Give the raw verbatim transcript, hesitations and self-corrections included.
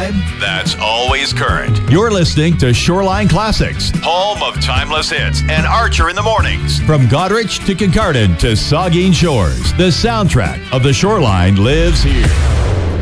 vibe that's always current. You're listening to Shoreline Classics, home of timeless hits and Archer in the Mornings. From Goderich to Kincardine to Saugeen Shores, the soundtrack of the Shoreline lives here.